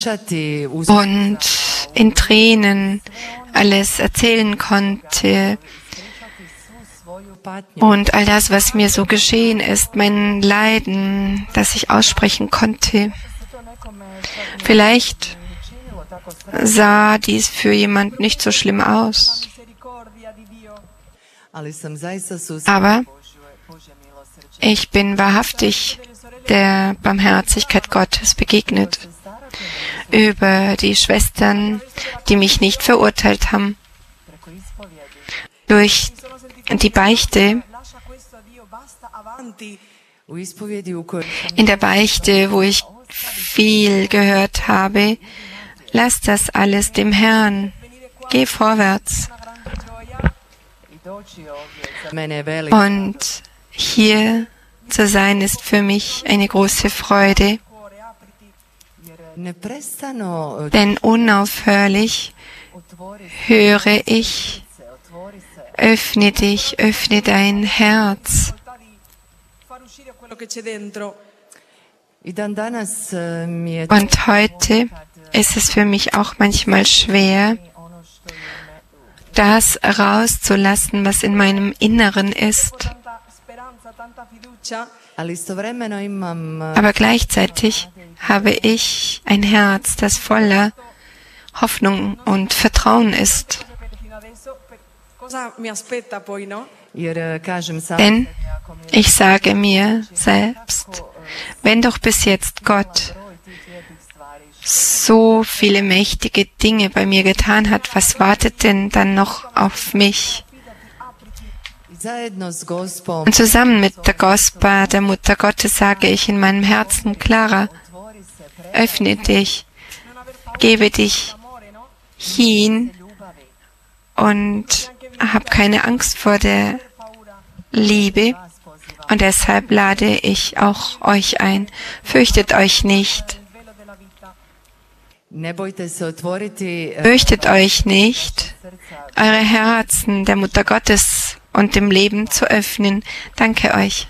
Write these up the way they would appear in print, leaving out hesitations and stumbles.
und in Tränen alles erzählen konnte und all das, was mir so geschehen ist, mein Leiden, das ich aussprechen konnte. Vielleicht sah dies für jemand nicht so schlimm aus, aber ich bin wahrhaftig der Barmherzigkeit Gottes begegnet über die Schwestern, die mich nicht verurteilt haben. Durch die Beichte, in der Beichte, wo ich viel gehört habe, lass das alles dem Herrn, geh vorwärts. Und hier zu sein ist für mich eine große Freude, denn unaufhörlich höre ich, öffne dich, öffne dein Herz. Und heute ist es für mich auch manchmal schwer, das rauszulassen, was in meinem Inneren ist. Aber gleichzeitig habe ich ein Herz, das voller Hoffnung und Vertrauen ist. Denn ich sage mir selbst, wenn doch bis jetzt Gott so viele mächtige Dinge bei mir getan hat, was wartet denn dann noch auf mich? Und zusammen mit der Gospa, der Mutter Gottes, sage ich in meinem Herzen, Clara, öffne dich, gebe dich hin und hab keine Angst vor der Liebe. Und deshalb lade ich auch euch ein. Fürchtet euch nicht. Fürchtet euch nicht, eure Herzen der Mutter Gottes und dem Leben zu öffnen. Danke euch.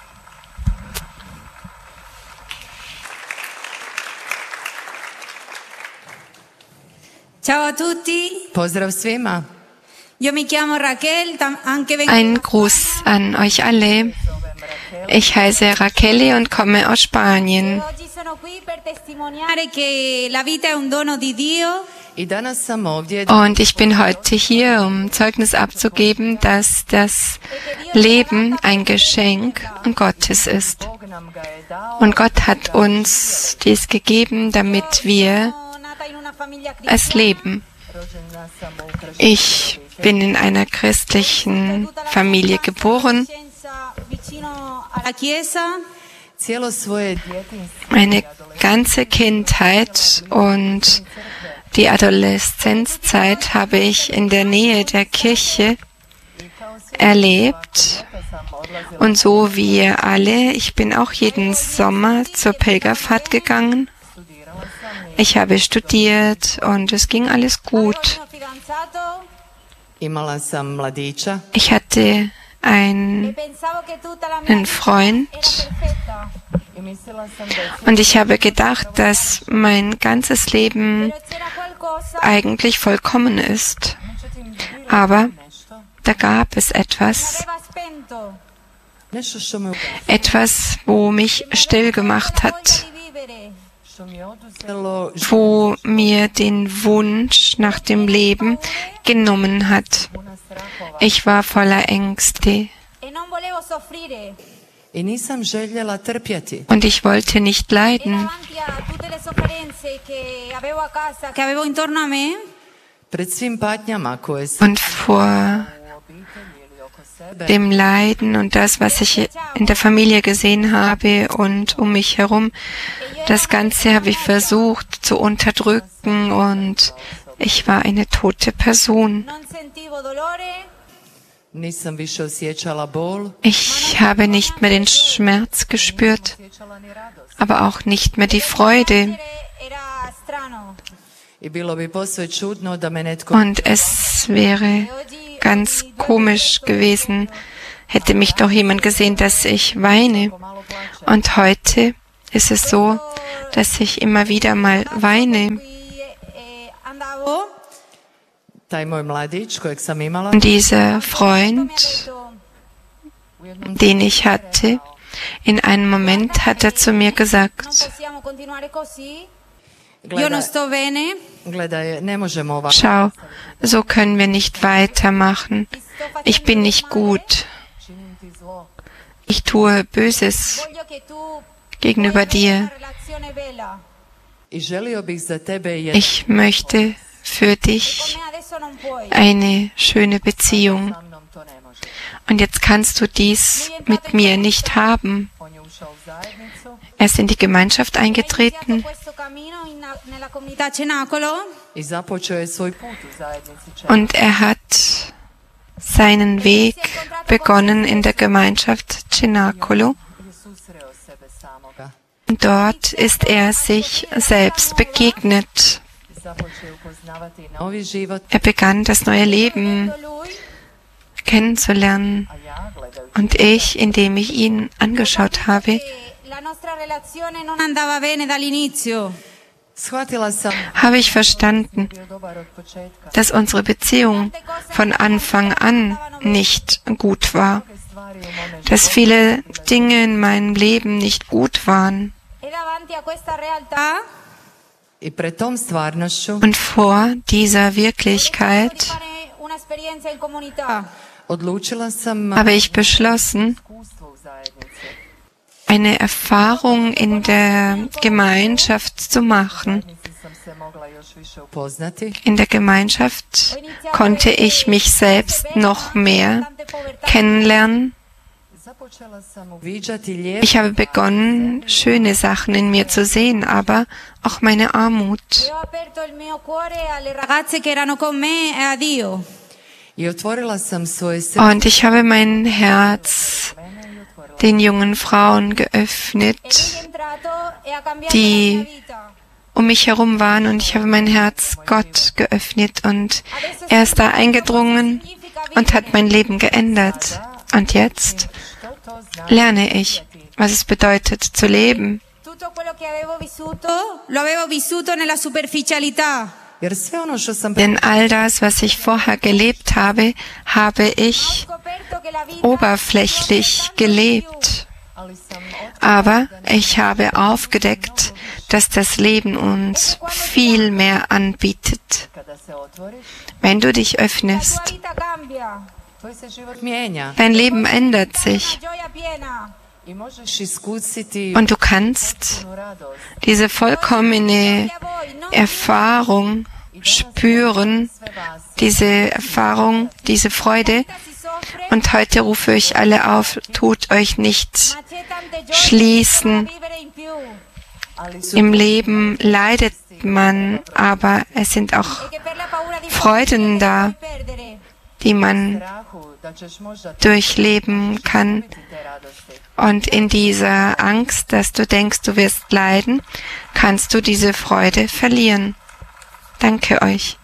Ciao a tutti. Pozdrav svima. Io mi chiamo Raquel, anche vengo. Ein Gruß an euch alle. Ich heiße Raquel und komme aus Spanien. Oggi sono qui per testimoniare che la vita è un dono di Dio. Und ich bin heute hier, um Zeugnis abzugeben, dass das Leben ein Geschenk Gottes ist. Und Gott hat uns dies gegeben, damit wir es leben. Ich bin in einer christlichen Familie geboren. Meine ganze Kindheit und die Adoleszenzzeit habe ich in der Nähe der Kirche erlebt. Und so wie ihr alle, ich bin auch jeden Sommer zur Pilgerfahrt gegangen. Ich habe studiert und es ging alles gut. Ich hatte einen Freund und ich habe gedacht, dass mein ganzes Leben eigentlich vollkommen ist. Aber da gab es etwas, wo mich still gemacht hat, wo mir den Wunsch nach dem Leben genommen hat. Ich war voller Ängste. Und ich wollte nicht leiden. Und vor dem Leiden und das, was ich in der Familie gesehen habe und um mich herum, das Ganze habe ich versucht zu unterdrücken und ich war eine tote Person. Ich habe nicht mehr den Schmerz gespürt, aber auch nicht mehr die Freude. Und es wäre ganz komisch gewesen, hätte mich doch jemand gesehen, dass ich weine. Und heute ist es so, dass ich immer wieder mal weine. Und dieser Freund, den ich hatte, in einem Moment hat er zu mir gesagt, schau, so können wir nicht weitermachen. Ich bin nicht gut. Ich tue Böses gegenüber dir. Ich möchte für dich eine schöne Beziehung. Und jetzt kannst du dies mit mir nicht haben. Er ist in die Gemeinschaft eingetreten und er hat seinen Weg begonnen in der Gemeinschaft Cenacolo. Und dort ist er sich selbst begegnet. Er begann das neue Leben kennenzulernen. Und ich, indem ich ihn angeschaut habe, habe ich verstanden, dass unsere Beziehung von Anfang an nicht gut war, dass viele Dinge in meinem Leben nicht gut waren. Und vor dieser Wirklichkeit habe ich beschlossen, eine Erfahrung in der Gemeinschaft zu machen. In der Gemeinschaft konnte ich mich selbst noch mehr kennenlernen. Ich habe begonnen, schöne Sachen in mir zu sehen, aber auch meine Armut. Und ich habe mein Herz den jungen Frauen geöffnet, die um mich herum waren, und ich habe mein Herz Gott geöffnet und er ist da eingedrungen und hat mein Leben geändert. Und jetzt lerne ich, was es bedeutet zu leben. Denn all das, was ich vorher gelebt habe, habe ich oberflächlich gelebt. Aber ich habe aufgedeckt, dass das Leben uns viel mehr anbietet. Wenn du dich öffnest, dein Leben ändert sich. Und du kannst diese vollkommene Erfahrung spüren, diese Erfahrung, diese Freude. Und heute rufe ich alle auf, tut euch nicht schließen. Im Leben leidet man, aber es sind auch Freuden da, die man durchleben kann. Und in dieser Angst, dass du denkst, du wirst leiden, kannst du diese Freude verlieren. Danke euch.